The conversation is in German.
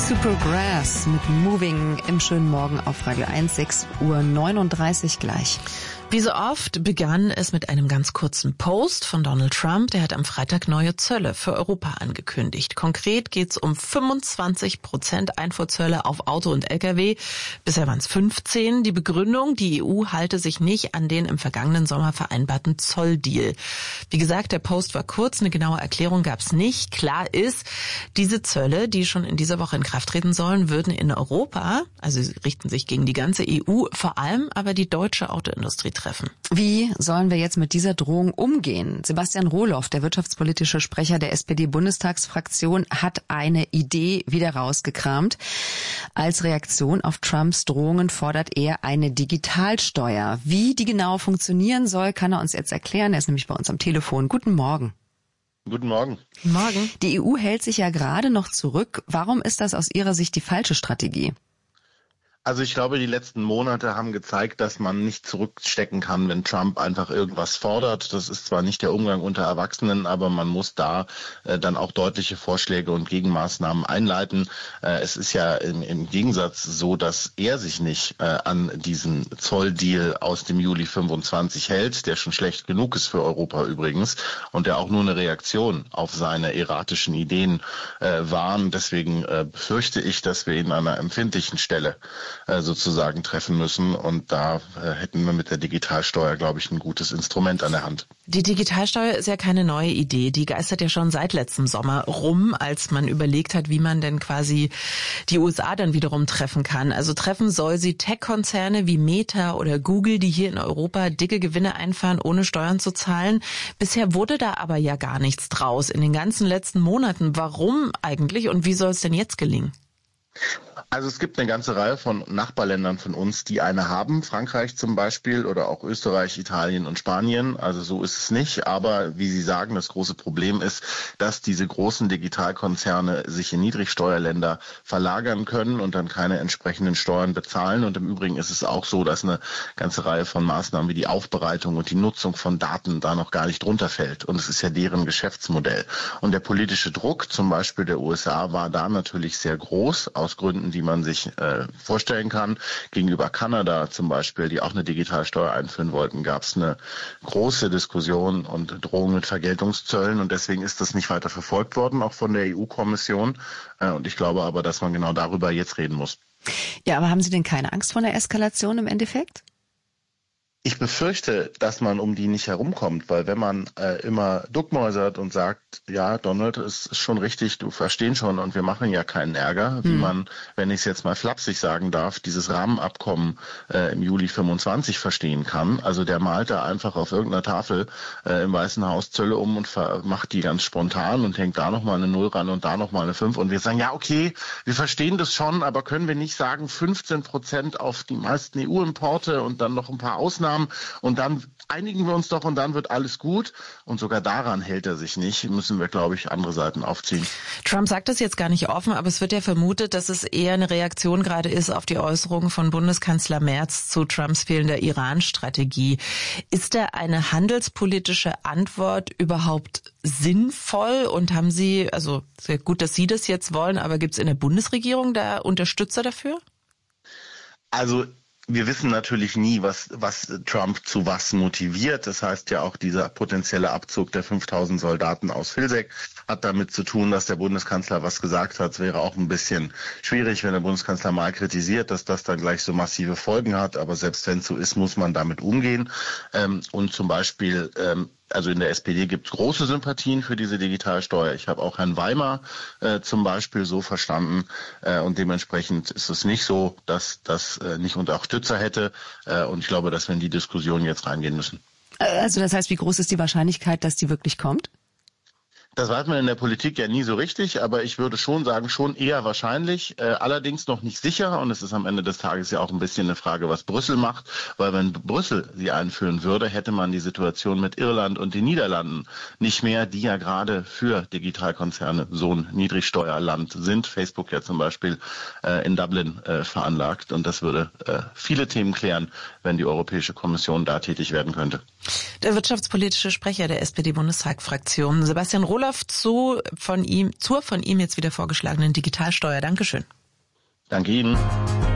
Supergrass mit Moving im schönen Morgen auf Radio 1, 6:39 Uhr gleich. Wie so oft begann es mit einem ganz kurzen Post von Donald Trump. Der hat am Freitag neue Zölle für Europa angekündigt. Konkret geht's um 25% Einfuhrzölle auf Auto und Lkw. Bisher waren es 15. Die Begründung, die EU halte sich nicht an den im vergangenen Sommer vereinbarten Zolldeal. Wie gesagt, der Post war kurz, eine genaue Erklärung gab's nicht. Klar ist, diese Zölle, die schon in dieser Woche in Kraft treten sollen, würden in Europa, also sie richten sich gegen die ganze EU, vor allem aber die deutsche Autoindustrie treffen. Wie sollen wir jetzt mit dieser Drohung umgehen? Sebastian Rohloff, der wirtschaftspolitische Sprecher der SPD-Bundestagsfraktion, hat eine Idee wieder rausgekramt. Als Reaktion auf Trumps Drohungen fordert er eine Digitalsteuer. Wie die genau funktionieren soll, kann er uns jetzt erklären. Er ist nämlich bei uns am Telefon. Guten Morgen. Guten Morgen. Morgen. Die EU hält sich ja gerade noch zurück. Warum ist das aus Ihrer Sicht die falsche Strategie? Also ich glaube, die letzten Monate haben gezeigt, dass man nicht zurückstecken kann, wenn Trump einfach irgendwas fordert. Das ist zwar nicht der Umgang unter Erwachsenen, aber man muss da dann auch deutliche Vorschläge und Gegenmaßnahmen einleiten. Es ist ja im Gegensatz so, dass er sich nicht an diesen Zolldeal aus dem Juli 25 hält, der schon schlecht genug ist für Europa übrigens und der auch nur eine Reaktion auf seine erratischen Ideen war. Deswegen befürchte ich, dass wir ihn an einer empfindlichen Stelle sozusagen treffen müssen. Und da hätten wir mit der Digitalsteuer, glaube ich, ein gutes Instrument an der Hand. Die Digitalsteuer ist ja keine neue Idee. Die geistert ja schon seit letztem Sommer rum, als man überlegt hat, wie man denn quasi die USA dann wiederum treffen kann. Also treffen soll sie Tech-Konzerne wie Meta oder Google, die hier in Europa dicke Gewinne einfahren, ohne Steuern zu zahlen. Bisher wurde da aber ja gar nichts draus in den ganzen letzten Monaten. Warum eigentlich und wie soll es denn jetzt gelingen? Also es gibt eine ganze Reihe von Nachbarländern von uns, die eine haben. Frankreich zum Beispiel oder auch Österreich, Italien und Spanien. Also so ist es nicht. Aber wie Sie sagen, das große Problem ist, dass diese großen Digitalkonzerne sich in Niedrigsteuerländer verlagern können und dann keine entsprechenden Steuern bezahlen. Und im Übrigen ist es auch so, dass eine ganze Reihe von Maßnahmen wie die Aufbereitung und die Nutzung von Daten da noch gar nicht drunter fällt. Und es ist ja deren Geschäftsmodell. Und der politische Druck zum Beispiel der USA war da natürlich sehr groß, aus Gründen, die man sich vorstellen kann. Gegenüber Kanada zum Beispiel, die auch eine Digitalsteuer einführen wollten, gab es eine große Diskussion und Drohung mit Vergeltungszöllen und deswegen ist das nicht weiter verfolgt worden, auch von der EU-Kommission. Und ich glaube aber, dass man genau darüber jetzt reden muss. Ja, aber haben Sie denn keine Angst vor einer Eskalation im Endeffekt? Ich befürchte, dass man um die nicht herumkommt, weil wenn man immer duckmäusert und sagt, ja, Donald, es ist schon richtig, du verstehst schon und wir machen ja keinen Ärger, wie man, wenn ich es jetzt mal flapsig sagen darf, dieses Rahmenabkommen im Juli 25 verstehen kann. Also der malt da einfach auf irgendeiner Tafel im Weißen Haus Zölle um und macht die ganz spontan und hängt da nochmal eine 0 ran und da nochmal eine 5 und wir sagen, ja, okay, wir verstehen das schon, aber können wir nicht sagen 15% auf die meisten EU-Importe und dann noch ein paar Ausnahmen und dann einigen wir uns doch und dann wird alles gut. Und sogar daran hält er sich nicht. Müssen wir, glaube ich, andere Seiten aufziehen. Trump sagt das jetzt gar nicht offen, aber es wird ja vermutet, dass es eher eine Reaktion gerade ist auf die Äußerungen von Bundeskanzler Merz zu Trumps fehlender Iran-Strategie. Ist da eine handelspolitische Antwort überhaupt sinnvoll? Und haben Sie, also sehr gut, dass Sie das jetzt wollen, aber gibt es in der Bundesregierung da Unterstützer dafür? Also wir wissen natürlich nie, was Trump zu was motiviert. Das heißt ja auch, dieser potenzielle Abzug der 5000 Soldaten aus Vilseck hat damit zu tun, dass der Bundeskanzler was gesagt hat. Es wäre auch ein bisschen schwierig, wenn der Bundeskanzler mal kritisiert, dass das dann gleich so massive Folgen hat. Aber selbst wenn es so ist, muss man damit umgehen. Und zum Beispiel also in der SPD gibt es große Sympathien für diese Digitalsteuer. Ich habe auch Herrn Weimar zum Beispiel so verstanden und dementsprechend ist es nicht so, dass das nicht Unterstützer hätte und ich glaube, dass wir in die Diskussion jetzt reingehen müssen. Also das heißt, wie groß ist die Wahrscheinlichkeit, dass die wirklich kommt? Das weiß man in der Politik ja nie so richtig, aber ich würde schon sagen, schon eher wahrscheinlich, allerdings noch nicht sicher. Und es ist am Ende des Tages ja auch ein bisschen eine Frage, was Brüssel macht, weil wenn Brüssel sie einführen würde, hätte man die Situation mit Irland und den Niederlanden nicht mehr, die ja gerade für Digitalkonzerne so ein Niedrigsteuerland sind. Facebook ja zum Beispiel in Dublin veranlagt. Und das würde viele Themen klären, wenn die Europäische Kommission da tätig werden könnte. Der wirtschaftspolitische Sprecher der SPD-Bundestagsfraktion, Sebastian Rohloff, zur von ihm jetzt wieder vorgeschlagenen Digitalsteuer. Dankeschön. Danke Ihnen.